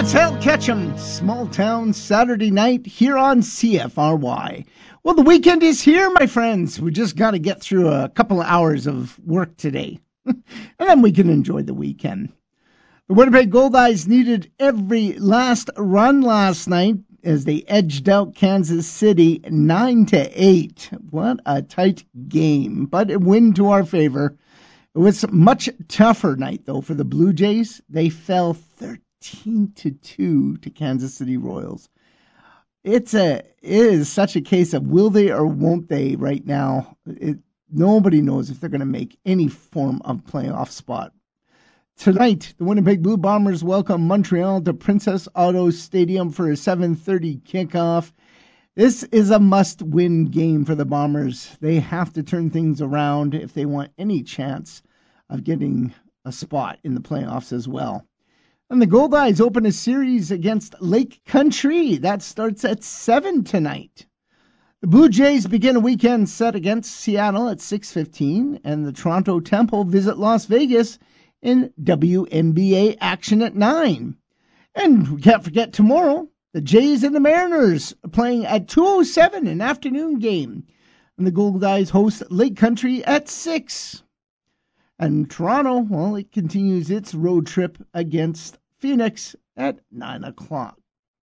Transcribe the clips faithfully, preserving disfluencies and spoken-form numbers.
That's Hal Ketchum, Small Town Saturday Night here on C F R Y. Well, the weekend is here, my friends. We just got to get through a couple of hours of work today, and then we can enjoy the weekend. The Winnipeg Goldeyes needed every last run last night as they edged out Kansas City nine to eight. What a tight game, but a win to our favor. It was a much tougher night, though, for the Blue Jays. They fell thirteen to two to Kansas City Royals. It's a it is such a case of will they or won't they right now. It, nobody knows if they're going to make any form of playoff spot. Tonight, the Winnipeg Blue Bombers welcome Montreal to Princess Auto Stadium for a seven thirty kickoff. This is a must-win game for the Bombers. They have to turn things around if they want any chance of getting a spot in the playoffs as well. And the Goldeyes open a series against Lake Country. That starts at seven tonight. The Blue Jays begin a weekend set against Seattle at six fifteen, and the Toronto Temple visit Las Vegas in W N B A action at nine. And we can't forget tomorrow, the Jays and the Mariners are playing at two oh seven, an afternoon game. And the Goldeyes host Lake Country at six. And Toronto, well, it continues its road trip against Phoenix at nine o'clock.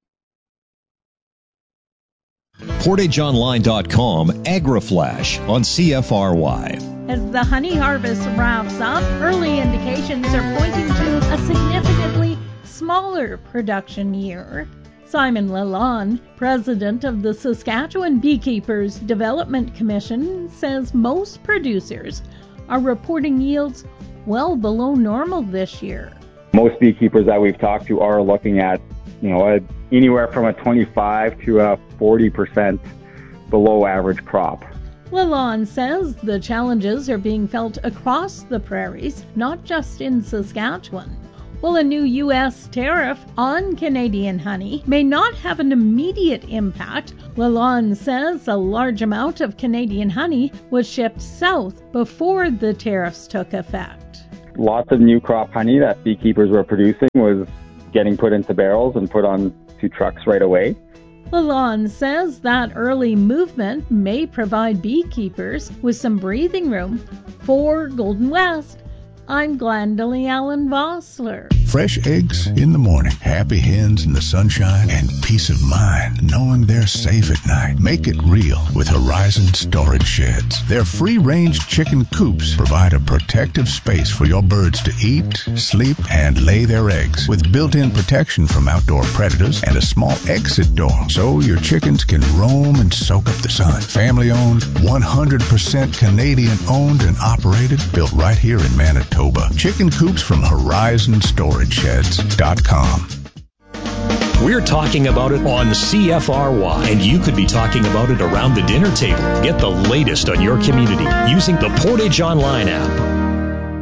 Portage Online dot com AgriFlash on C F R Y. As the honey harvest wraps up, early indications are pointing to a significantly smaller production year. Simon Lalonde, president of the Saskatchewan Beekeepers Development Commission, says most producers are reporting yields well below normal this year. Most beekeepers that we've talked to are looking at, you know, a, anywhere from a twenty-five to a forty percent below average crop. Lalonde says the challenges are being felt across the prairies, not just in Saskatchewan. While a new U S tariff on Canadian honey may not have an immediate impact, Lalonde says a large amount of Canadian honey was shipped south before the tariffs took effect. Lots of new crop honey that beekeepers were producing was getting put into barrels and put on to trucks right away. Lalonde says that early movement may provide beekeepers with some breathing room. For Golden West, I'm Glendalee Allen Vossler. Fresh eggs in the morning, happy hens in the sunshine, and peace of mind knowing they're safe at night. Make it real with Horizon Storage Sheds. Their free-range chicken coops provide a protective space for your birds to eat, sleep, and lay their eggs, with built-in protection from outdoor predators and a small exit door so your chickens can roam and soak up the sun. Family-owned, one hundred percent Canadian-owned and operated, built right here in Manitoba. Chicken coops from Horizon Storage Sheds dot com. We're talking about it on C F R Y, and you could be talking about it around the dinner table. Get the latest on your community using the Portage Online app.